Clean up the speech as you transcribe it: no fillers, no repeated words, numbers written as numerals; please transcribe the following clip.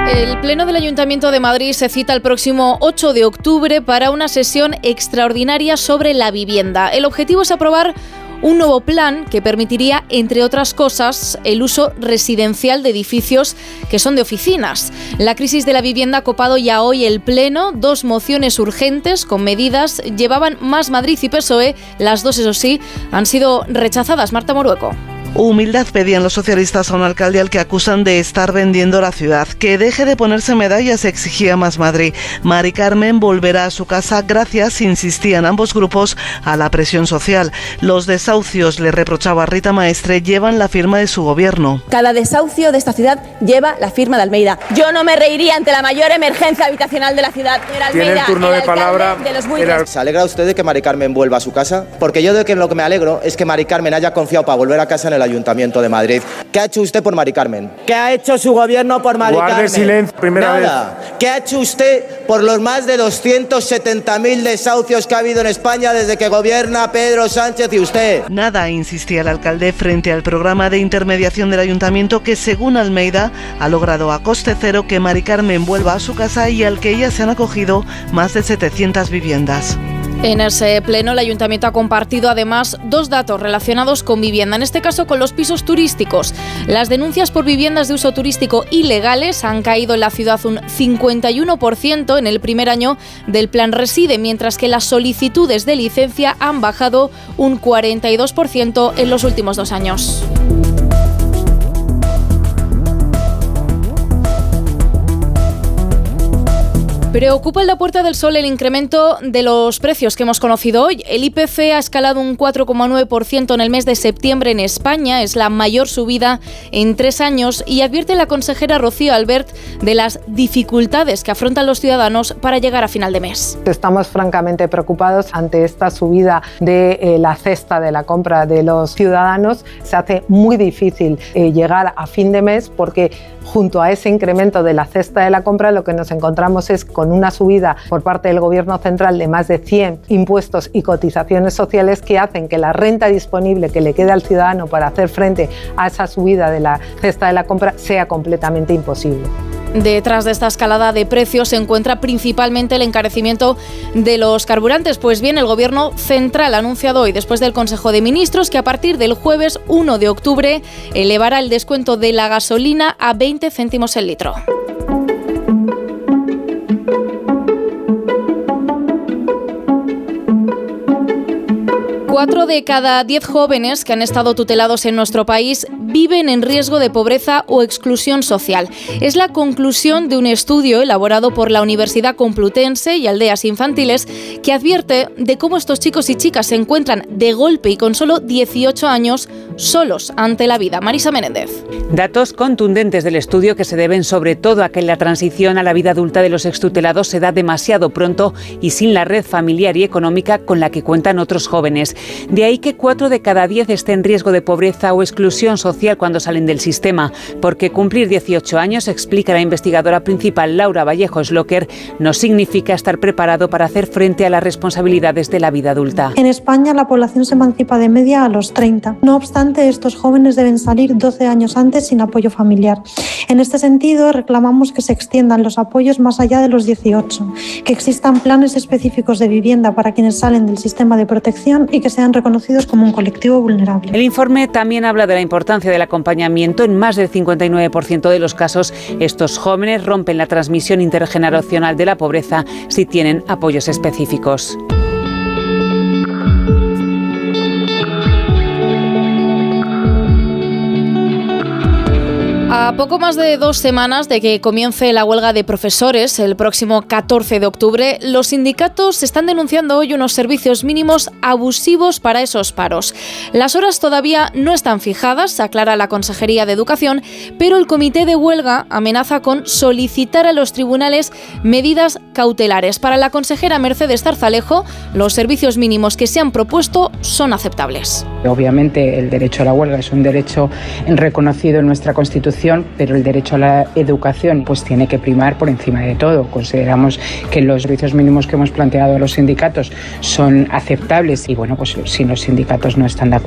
El Pleno del Ayuntamiento de Madrid se cita el próximo 8 de octubre para una sesión extraordinaria sobre la vivienda. El objetivo es aprobar un nuevo plan que permitiría, entre otras cosas, el uso residencial de edificios que son de oficinas. La crisis de la vivienda ha copado ya hoy el Pleno. 2 mociones urgentes con medidas llevaban Más Madrid y PSOE. Las 2, eso sí, han sido rechazadas. Marta Morueco. Humildad pedían los socialistas a un alcalde al que acusan de estar vendiendo la ciudad. Que deje de ponerse medallas, exigía Más Madrid. Mari Carmen volverá a su casa gracias, insistían ambos grupos, a la presión social. Los desahucios, le reprochaba Rita Maestre, llevan la firma de su gobierno. Cada desahucio de esta ciudad lleva la firma de Almeida. Yo no me reiría ante la mayor emergencia habitacional de la ciudad. Tiene el turno de palabra. ¿Se alegra usted de que Mari Carmen vuelva a su casa? Porque yo de que lo que me alegro es que Mari Carmen haya confiado para volver a casa en el Ayuntamiento de Madrid. ¿Qué ha hecho usted por Mari Carmen? ¿Qué ha hecho su gobierno por Mari Carmen? Guarde silencio, primera vez. ¿Qué ha hecho usted por los más de 270.000 desahucios que ha habido en España desde que gobierna Pedro Sánchez y usted? Nada, insistía el alcalde frente al programa de intermediación del Ayuntamiento que, según Almeida, ha logrado a coste cero que Mari Carmen vuelva a su casa y al que ya se han acogido más de 700 viviendas. En ese pleno, el Ayuntamiento ha compartido además 2 datos relacionados con vivienda, en este caso con los pisos turísticos. Las denuncias por viviendas de uso turístico ilegales han caído en la ciudad un 51% en el primer año del Plan Reside, mientras que las solicitudes de licencia han bajado un 42% en los últimos 2 años. Preocupa en la Puerta del Sol el incremento de los precios que hemos conocido hoy. El IPC ha escalado un 4,9% en el mes de septiembre en España. Es la mayor subida en 3 años y advierte la consejera Rocío Albert de las dificultades que afrontan los ciudadanos para llegar a final de mes. Estamos francamente preocupados ante esta subida de la cesta de la compra de los ciudadanos. Se hace muy difícil llegar a fin de mes porque junto a ese incremento de la cesta de la compra lo que nos encontramos es con una subida por parte del Gobierno central de más de 100 impuestos y cotizaciones sociales que hacen que la renta disponible que le quede al ciudadano para hacer frente a esa subida de la cesta de la compra sea completamente imposible. Detrás de esta escalada de precios se encuentra principalmente el encarecimiento de los carburantes. Pues bien, el Gobierno central ha anunciado hoy, después del Consejo de Ministros, que a partir del jueves 1 de octubre elevará el descuento de la gasolina a 20 céntimos el litro. Cuatro de cada 10 jóvenes que han estado tutelados en nuestro país viven en riesgo de pobreza o exclusión social. Es la conclusión de un estudio elaborado por la Universidad Complutense y Aldeas Infantiles que advierte de cómo estos chicos y chicas se encuentran de golpe y con solo 18 años solos ante la vida. Marisa Menéndez. Datos contundentes del estudio que se deben sobre todo a que la transición a la vida adulta de los extutelados se da demasiado pronto y sin la red familiar y económica con la que cuentan otros jóvenes. De ahí que 4 de cada 10 estén en riesgo de pobreza o exclusión social cuando salen del sistema, porque cumplir 18 años, explica la investigadora principal Laura Vallejo Slocker, no significa estar preparado para hacer frente a las responsabilidades de la vida adulta. En España la población se emancipa de media a los 30. No obstante, estos jóvenes deben salir 12 años antes sin apoyo familiar. En este sentido, reclamamos que se extiendan los apoyos más allá de los 18, que existan planes específicos de vivienda para quienes salen del sistema de protección y que sean reconocidos como un colectivo vulnerable. El informe también habla de la importancia del acompañamiento. En más del 59% de los casos, estos jóvenes rompen la transmisión intergeneracional de la pobreza si tienen apoyos específicos. A poco más de 2 semanas de que comience la huelga de profesores el próximo 14 de octubre, los sindicatos están denunciando hoy unos servicios mínimos abusivos para esos paros. Las horas todavía no están fijadas, aclara la Consejería de Educación, pero el comité de huelga amenaza con solicitar a los tribunales medidas cautelares. Para la consejera Mercedes Zarzalejo, los servicios mínimos que se han propuesto son aceptables. Obviamente el derecho a la huelga es un derecho reconocido en nuestra Constitución, pero el derecho a la educación pues tiene que primar por encima de todo. Consideramos que los servicios mínimos que hemos planteado a los sindicatos son aceptables y bueno, pues si los sindicatos no están de acuerdo